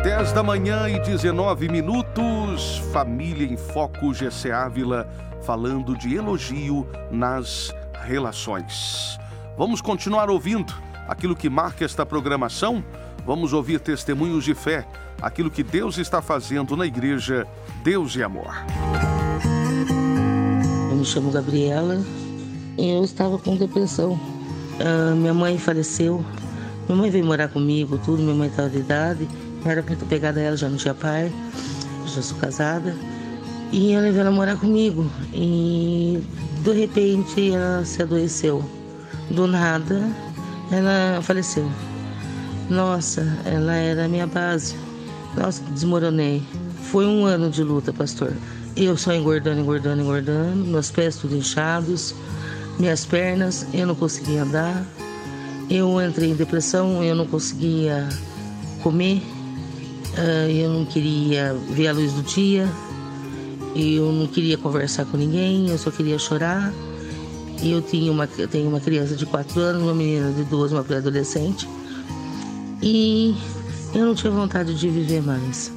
10h19, Família em Foco, GC Ávila, falando de elogio nas relações. Vamos continuar ouvindo aquilo que marca esta programação. Vamos ouvir testemunhos de fé, aquilo que Deus está fazendo na igreja Deus e Amor. Eu me chamo Gabriela e eu estava com depressão. Minha mãe faleceu, minha mãe veio morar comigo, tudo, minha mãe estava de idade, eu era muito apegada a ela, já não tinha pai, já sou casada. E eu levei ela a morar comigo e de repente ela se adoeceu. Do nada ela faleceu. Nossa, ela era a minha base. Nossa, desmoronei. Foi um ano de luta, pastor. Eu só engordando, meus pés tudo inchados, minhas pernas, eu não conseguia andar. Eu entrei em depressão, eu não conseguia comer, eu não queria ver a luz do dia, eu não queria conversar com ninguém, eu só queria chorar. E eu tenho uma criança de 4 anos, uma menina de 12, uma pré-adolescente. E eu não tinha vontade de viver mais.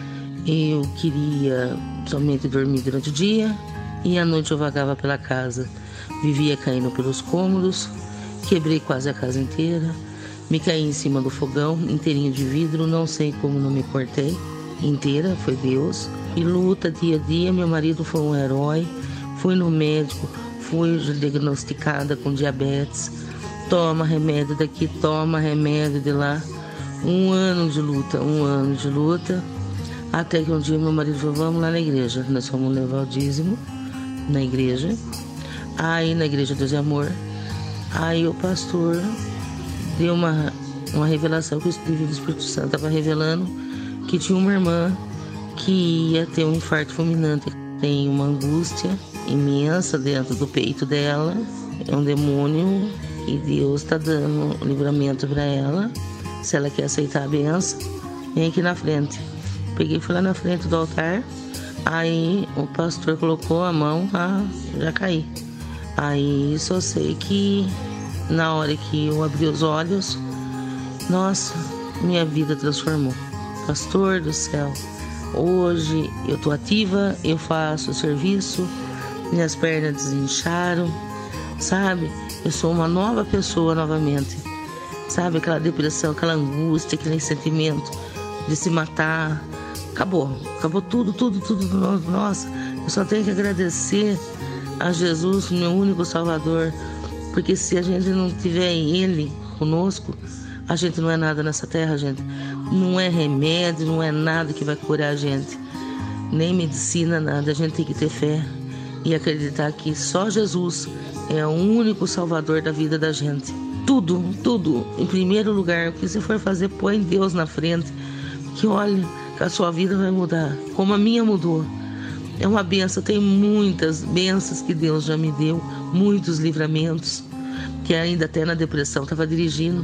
Eu queria somente dormir durante o dia e à noite eu vagava pela casa. Vivia caindo pelos cômodos, quebrei quase a casa inteira, me caí em cima do fogão, inteirinho de vidro, não sei como não me cortei inteira, foi Deus. E luta dia a dia, meu marido foi um herói, fui no médico, fui diagnosticada com diabetes, toma remédio daqui, toma remédio de lá. Um ano de luta, até que um dia meu marido falou, vamos lá na igreja. Nós fomos levar o dízimo na igreja, aí na igreja Deus e Amor. Aí o pastor deu uma revelação que o Espírito Santo estava revelando que tinha uma irmã que ia ter um infarto fulminante. Tem uma angústia imensa dentro do peito dela, é um demônio e Deus está dando livramento para ela. Se ela quer aceitar a benção, vem aqui na frente. Peguei, fui lá na frente do altar, aí o pastor colocou a mão, já caí. Aí só sei que na hora que eu abri os olhos, nossa, minha vida transformou. Pastor do céu, hoje eu tô ativa, eu faço serviço, minhas pernas desincharam, sabe? Eu sou uma nova pessoa novamente. Sabe, aquela depressão, aquela angústia, aquele sentimento de se matar. Acabou tudo. Nossa, eu só tenho que agradecer a Jesus, meu único Salvador. Porque se a gente não tiver Ele conosco, a gente não é nada nessa terra, gente. Não é remédio, não é nada que vai curar a gente. Nem medicina, nada. A gente tem que ter fé e acreditar que só Jesus é o único Salvador da vida da gente. Tudo, em primeiro lugar, o que você for fazer, põe Deus na frente, que olha, que a sua vida vai mudar, como a minha mudou. É uma benção, tem muitas bênçãos que Deus já me deu, muitos livramentos, que ainda até na depressão estava dirigindo.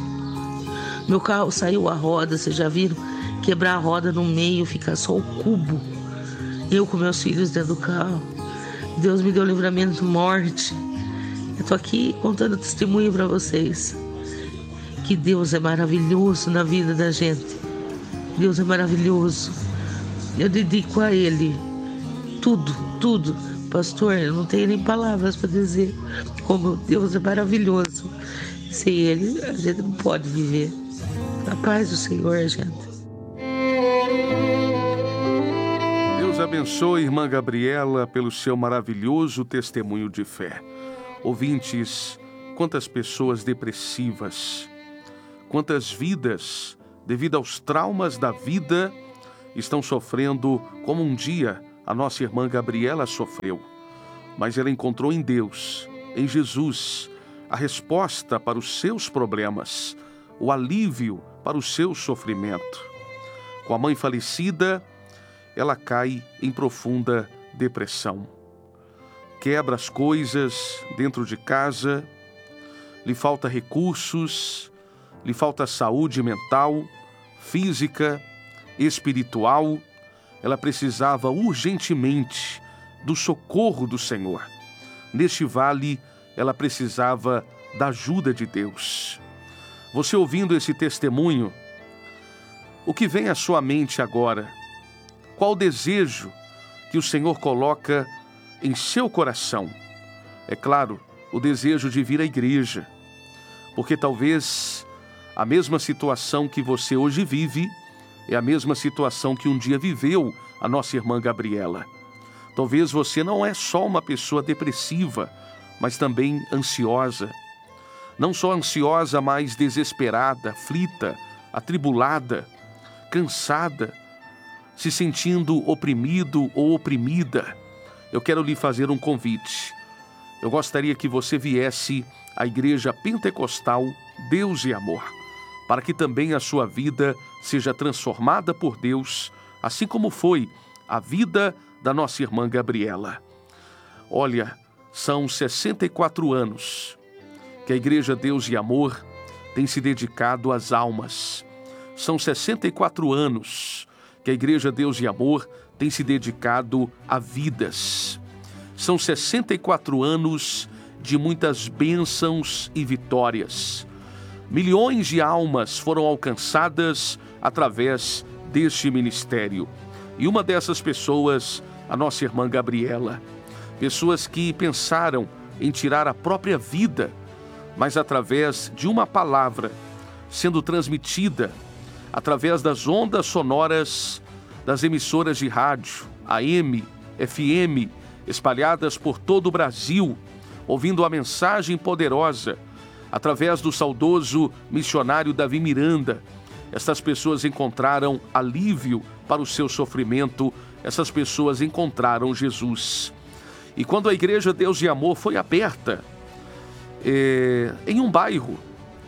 Meu carro saiu a roda, vocês já viram? Quebrar a roda no meio, ficar só o cubo. Eu com meus filhos dentro do carro. Deus me deu livramento de morte. Eu tô aqui contando testemunho para vocês. Que Deus é maravilhoso na vida da gente. Deus é maravilhoso. Eu dedico a Ele tudo. Pastor, eu não tenho nem palavras para dizer como Deus é maravilhoso. Sem Ele, a gente não pode viver. A paz do Senhor, gente. Deus abençoe, irmã Gabriela, pelo seu maravilhoso testemunho de fé. Ouvintes, quantas pessoas depressivas, quantas vidas, devido aos traumas da vida, estão sofrendo como um dia a nossa irmã Gabriela sofreu. Mas ela encontrou em Deus, em Jesus, a resposta para os seus problemas, o alívio para o seu sofrimento. Com a mãe falecida, ela cai em profunda depressão. Quebra as coisas dentro de casa, lhe falta recursos, lhe falta saúde mental, física, espiritual. Ela precisava urgentemente do socorro do Senhor. Neste vale, ela precisava da ajuda de Deus. Você ouvindo esse testemunho, O que vem à sua mente agora? Qual o desejo que o Senhor coloca em seu coração? É claro, o desejo de vir à igreja, porque talvez a mesma situação que você hoje vive é a mesma situação que um dia viveu a nossa irmã Gabriela. Talvez você não é só uma pessoa depressiva, mas também ansiosa. Não só ansiosa, mas desesperada, aflita, atribulada, cansada, se sentindo oprimido ou oprimida. Eu quero lhe fazer um convite. Eu gostaria que você viesse à Igreja Pentecostal Deus e Amor, para que também a sua vida seja transformada por Deus, assim como foi a vida da nossa irmã Gabriela. Olha, são 64 anos que a Igreja Deus e Amor tem se dedicado às almas. São 64 anos que a Igreja Deus e Amor tem se dedicado a vidas. São 64 anos de muitas bênçãos e vitórias. Milhões de almas foram alcançadas através deste ministério. E uma dessas pessoas, a nossa irmã Gabriela. Pessoas que pensaram em tirar a própria vida, mas através de uma palavra sendo transmitida através das ondas sonoras das emissoras de rádio, AM, FM, espalhadas por todo o Brasil, ouvindo a mensagem poderosa através do saudoso missionário Davi Miranda. Essas pessoas encontraram alívio para o seu sofrimento, essas pessoas encontraram Jesus. E quando a Igreja Deus e Amor foi aberta em um bairro,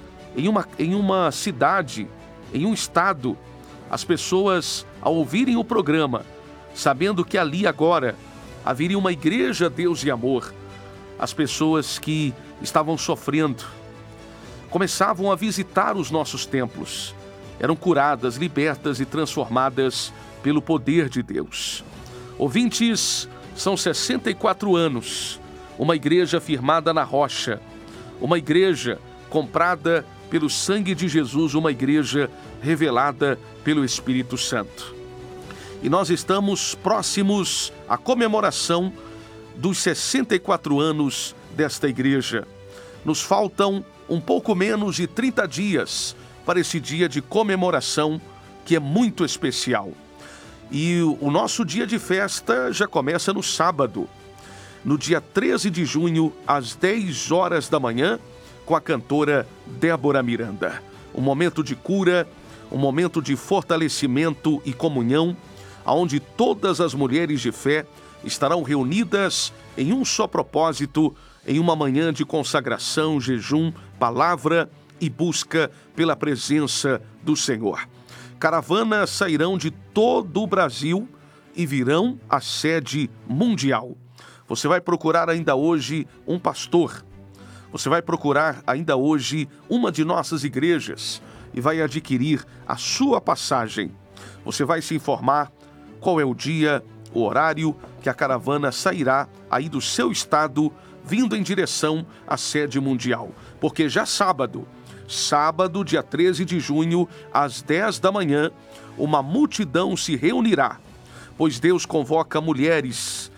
em uma cidade, em um estado, as pessoas, ao ouvirem o programa, sabendo que ali agora haveria uma Igreja Deus e Amor, as pessoas que estavam sofrendo começavam a visitar os nossos templos. Eram curadas, libertas e transformadas pelo poder de Deus. Ouvintes, são 64 anos, uma igreja firmada na rocha, uma igreja comprada pelo sangue de Jesus, uma igreja revelada pelo Espírito Santo. E nós estamos próximos à comemoração dos 64 anos desta igreja. Nos faltam um pouco menos de 30 dias para esse dia de comemoração, que é muito especial. E o nosso dia de festa já começa no sábado, no dia 13 de junho, às 10 horas da manhã, com a cantora Débora Miranda. Um momento de cura, um momento de fortalecimento e comunhão, onde todas as mulheres de fé estarão reunidas em um só propósito, em uma manhã de consagração, jejum, palavra e busca pela presença do Senhor. Caravanas sairão de todo o Brasil e virão à sede mundial. Você vai procurar ainda hoje um pastor. Você vai procurar ainda hoje uma de nossas igrejas e vai adquirir a sua passagem. Você vai se informar qual é o dia, o horário que a caravana sairá aí do seu estado, vindo em direção à sede mundial. Porque já sábado, dia 13 de junho, às 10 da manhã, uma multidão se reunirá, pois Deus convoca mulheres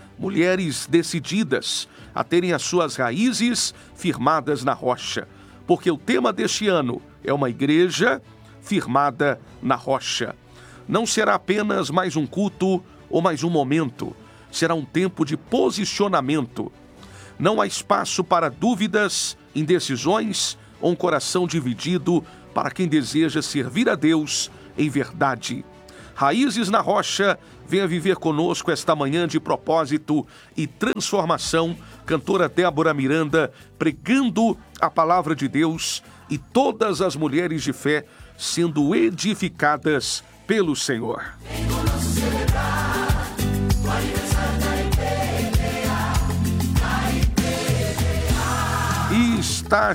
decididas a terem as suas raízes firmadas na rocha, porque o tema deste ano é uma igreja firmada na rocha. Não será apenas mais um culto ou mais um momento, será um tempo de posicionamento. Não há espaço para dúvidas, indecisões ou um coração dividido para quem deseja servir a Deus em verdade. Raízes na Rocha, venha viver conosco esta manhã de propósito e transformação. Cantora Débora Miranda pregando a palavra de Deus e todas as mulheres de fé sendo edificadas pelo Senhor. E está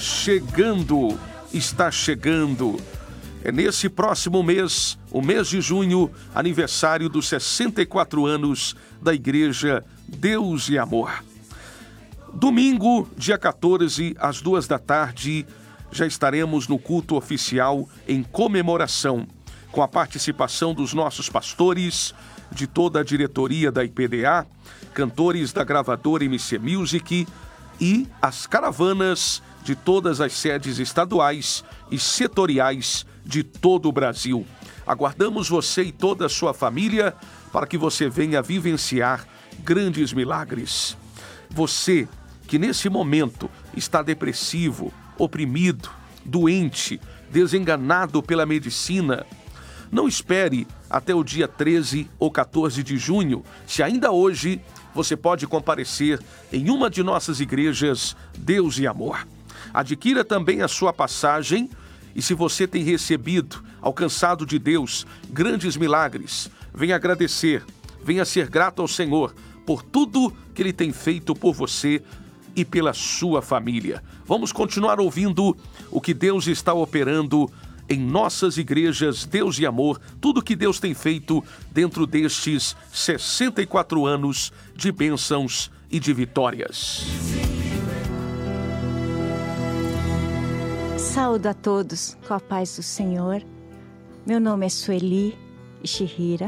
chegando. É nesse próximo mês, o mês de junho, aniversário dos 64 anos da Igreja Deus e Amor. Domingo, dia 14, às 2 da tarde, já estaremos no culto oficial em comemoração, com a participação dos nossos pastores, de toda a diretoria da IPDA, cantores da gravadora MC Music e as caravanas de todas as sedes estaduais e setoriais de todo o Brasil. Aguardamos você e toda a sua família para que você venha vivenciar grandes milagres. Você que nesse momento está depressivo, oprimido, doente, desenganado pela medicina, não espere até o dia 13 ou 14 de junho, se ainda hoje você pode comparecer em uma de nossas igrejas Deus e Amor. Adquira também a sua passagem e se você tem recebido, alcançado de Deus, grandes milagres, venha agradecer, venha ser grato ao Senhor por tudo que Ele tem feito por você e pela sua família. Vamos continuar ouvindo o que Deus está operando em nossas igrejas Deus e Amor, tudo que Deus tem feito dentro destes 64 anos de bênçãos e de vitórias. Saúdo a todos com a paz do Senhor. Meu nome é Sueli Ishihira,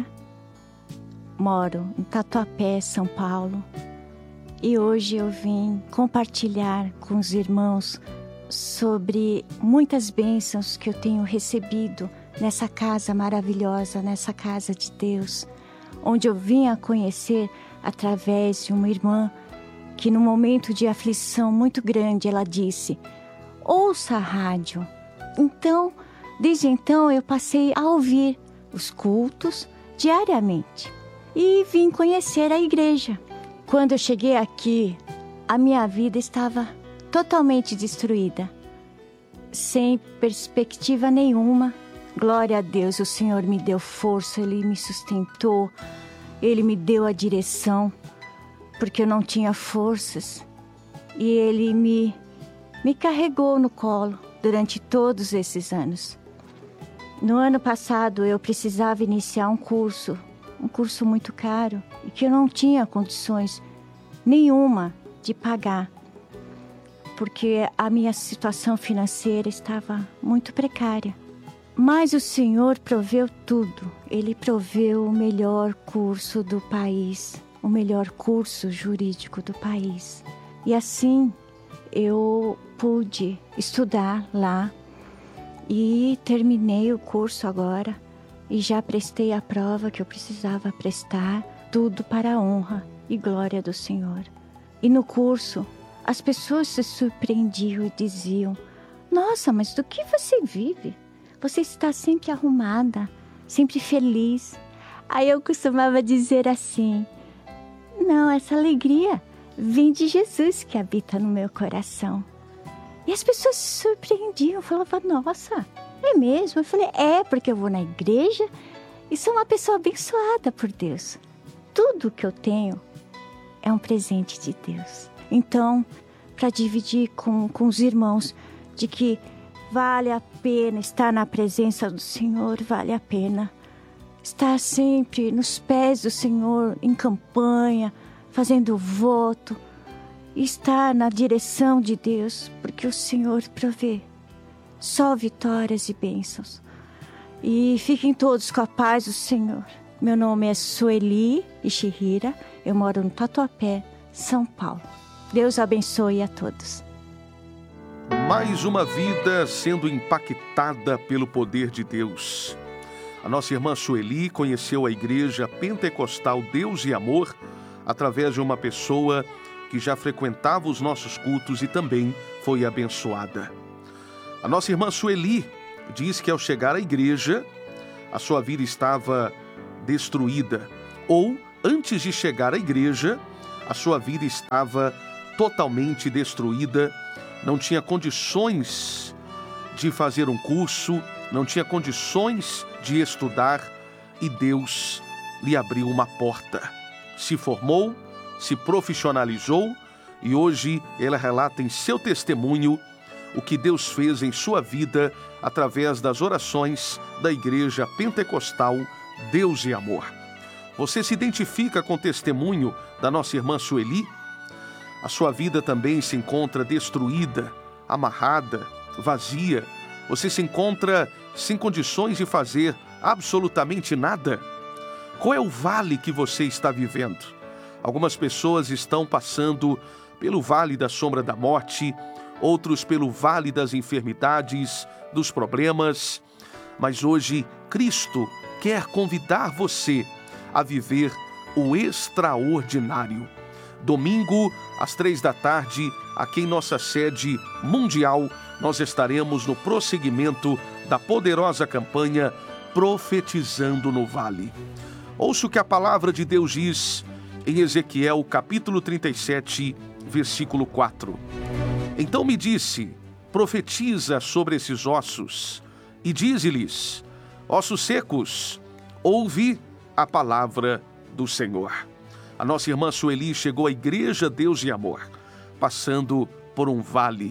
moro em Tatuapé, São Paulo, e hoje eu vim compartilhar com os irmãos sobre muitas bênçãos que eu tenho recebido nessa casa maravilhosa, nessa casa de Deus, onde eu vim a conhecer através de uma irmã que num momento de aflição muito grande ela disse: ouça a rádio. Então, desde então eu passei a ouvir os cultos diariamente e vim conhecer a igreja. Quando eu cheguei aqui, a minha vida estava totalmente destruída, sem perspectiva nenhuma. Glória a Deus, o Senhor me deu força, Ele me sustentou, Ele me deu a direção, porque eu não tinha forças, e Ele me carregou no colo durante todos esses anos. No ano passado eu precisava iniciar um curso muito caro, e que eu não tinha condições nenhuma de pagar, porque a minha situação financeira estava muito precária. Mas o Senhor proveu tudo. Ele proveu o melhor curso do país, o melhor curso jurídico do país. E assim eu pude estudar lá e terminei o curso agora e já prestei a prova que eu precisava prestar, tudo para a honra e glória do Senhor. E no curso, as pessoas se surpreendiam e diziam: nossa, mas do que você vive? Você está sempre arrumada, sempre feliz. Aí eu costumava dizer assim: não, essa alegria vem de Jesus que habita no meu coração. E as pessoas se surpreendiam, falavam: nossa, é mesmo? Eu falei: é, porque eu vou na igreja e sou uma pessoa abençoada por Deus. Tudo que eu tenho é um presente de Deus. Então, para dividir com os irmãos de que vale a pena estar na presença do Senhor, vale a pena estar sempre nos pés do Senhor, em campanha, fazendo voto, estar na direção de Deus, porque o Senhor provê só vitórias e bênçãos. E fiquem todos com a paz do Senhor. Meu nome é Sueli Ishihira, eu moro no Tatuapé, São Paulo. Deus abençoe a todos. Mais uma vida sendo impactada pelo poder de Deus. A nossa irmã Sueli conheceu a igreja pentecostal Deus e Amor através de uma pessoa que já frequentava os nossos cultos e também foi abençoada. A nossa irmã Sueli diz que ao chegar à igreja, a sua vida estava destruída, ou antes de chegar à igreja, a sua vida estava totalmente destruída, não tinha condições de fazer um curso, não tinha condições de estudar, e Deus lhe abriu uma porta. Se formou, se profissionalizou, e hoje ela relata em seu testemunho o que Deus fez em sua vida através das orações da Igreja Pentecostal Deus e Amor. Você se identifica com o testemunho da nossa irmã Sueli? A sua vida também se encontra destruída, amarrada, vazia. Você se encontra sem condições de fazer absolutamente nada? Qual é o vale que você está vivendo? Algumas pessoas estão passando pelo vale da sombra da morte, outros pelo vale das enfermidades, dos problemas. Mas hoje, Cristo quer convidar você a viver o extraordinário. Domingo, às 15h, aqui em nossa sede mundial, nós estaremos no prosseguimento da poderosa campanha Profetizando no Vale. Ouça o que a palavra de Deus diz em Ezequiel, capítulo 37, versículo 4. Então me disse: profetiza sobre esses ossos e dize-lhes: ossos secos, ouve a palavra do Senhor. A nossa irmã Sueli chegou à Igreja Deus e Amor, passando por um vale.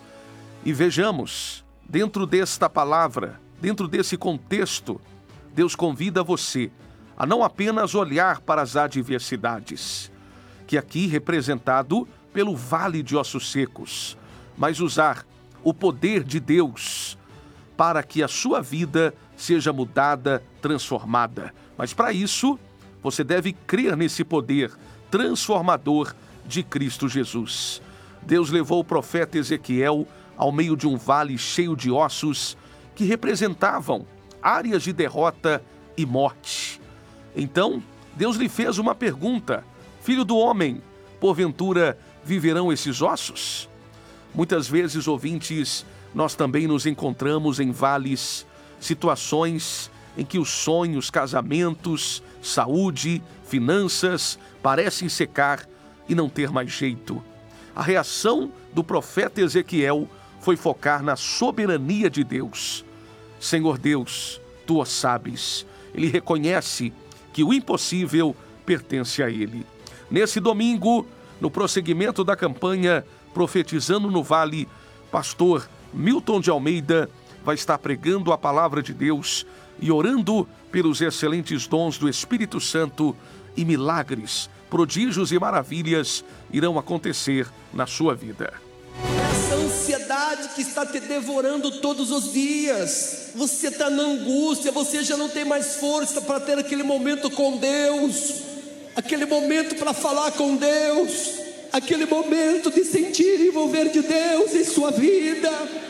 E vejamos, dentro desta palavra, dentro desse contexto, Deus convida você a não apenas olhar para as adversidades, que aqui representado pelo vale de ossos secos, mas usar o poder de Deus para que a sua vida seja mudada, transformada. Mas para isso, você deve crer nesse poder transformador de Cristo Jesus. Deus levou o profeta Ezequiel ao meio de um vale cheio de ossos que representavam áreas de derrota e morte. Então, Deus lhe fez uma pergunta: filho do homem, porventura viverão esses ossos? Muitas vezes, ouvintes, nós também nos encontramos em vales, situações em que os sonhos, casamentos, saúde, finanças parecem secar e não ter mais jeito. A reação do profeta Ezequiel foi focar na soberania de Deus. Senhor Deus, tu o sabes. Ele reconhece que o impossível pertence a Ele. Nesse domingo, no prosseguimento da campanha Profetizando no Vale, pastor Milton de Almeida vai estar pregando a palavra de Deus e orando pelos excelentes dons do Espírito Santo, e milagres, prodígios e maravilhas irão acontecer na sua vida. Essa ansiedade que está te devorando todos os dias, você está na angústia, você já não tem mais força para ter aquele momento com Deus, aquele momento para falar com Deus, aquele momento de sentir e envolver de Deus em sua vida,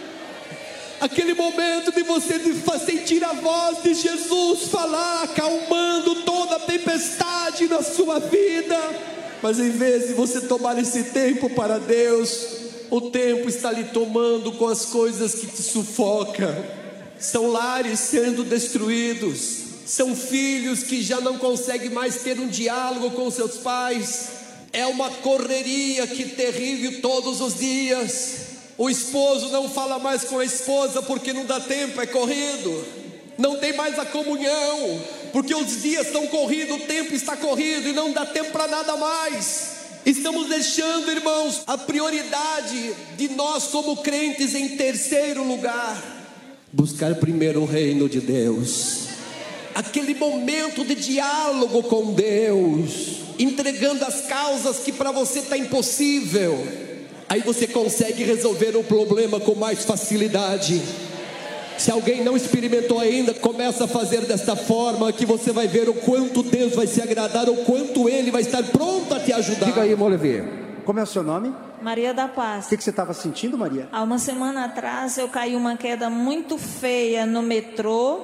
aquele momento de você sentir a voz de Jesus falar, acalmando toda a tempestade na sua vida. Mas em vez de você tomar esse tempo para Deus, o tempo está lhe tomando com as coisas que te sufocam. São lares sendo destruídos, são filhos que já não conseguem mais ter um diálogo com seus pais. É uma correria que terrível todos os dias. O esposo não fala mais com a esposa porque não dá tempo, é corrido. Não tem mais a comunhão, porque os dias estão corridos, o tempo está corrido e não dá tempo para nada mais. Estamos deixando, irmãos, a prioridade de nós como crentes em terceiro lugar. Buscar primeiro o reino de Deus. Aquele momento de diálogo com Deus, entregando as causas que para você está impossível. Aí você consegue resolver o problema com mais facilidade. Se alguém não experimentou ainda, começa a fazer desta forma, que você vai ver o quanto Deus vai se agradar, o quanto Ele vai estar pronto a te ajudar. Diga aí, Molevier, como é o seu nome? Maria da Paz. O que você estava sentindo, Maria? Há uma semana atrás eu caí uma queda muito feia no metrô,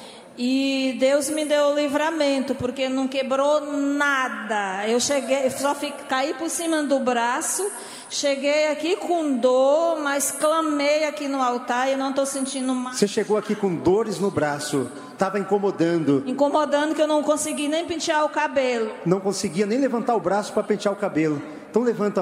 e Deus me deu o livramento, porque não quebrou nada. Eu cheguei, caí por cima do braço, cheguei aqui com dor, mas clamei aqui no altar e não estou sentindo mais. Você chegou aqui com dores no braço, estava incomodando. Incomodando, que eu não consegui nem pentear o cabelo. Não conseguia nem levantar o braço para pentear o cabelo. Então levanta